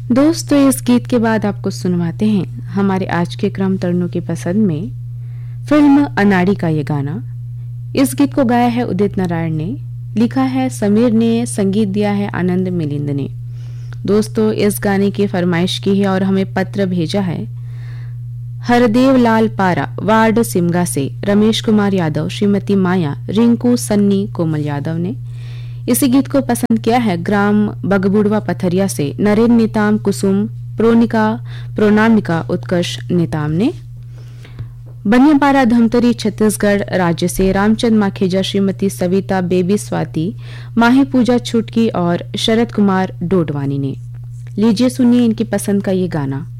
दोस्तों, इस गीत के बाद आपको सुनवाते हैं हमारे आज के क्रम तरुणों की पसंद में फिल्म अनाड़ी का ये गाना। इस गीत को गाया है उदित नारायण ने, लिखा है समीर ने, संगीत दिया है आनंद मिलिंद ने। दोस्तों, इस गाने की फरमाइश की है और हमें पत्र भेजा है हरदेव लाल पारा, वार्ड सिमगा से रमेश कुमार यादव, श्रीमती माया, रिंकू, सन्नी, कोमल यादव ने। इसी गीत को पसंद किया है ग्राम बगबुड़वा पथरिया से नरेन नेताम, कुसुम, प्रोनिका, प्रोनामिका, उत्कर्ष नेताम ने। बनियापारा धमतरी छत्तीसगढ़ राज्य से रामचंद माखेजा, श्रीमती सविता, बेबी स्वाति, माही पूजा छुटकी और शरद कुमार डोडवानी ने। लीजिए सुनिए इनकी पसंद का ये गाना।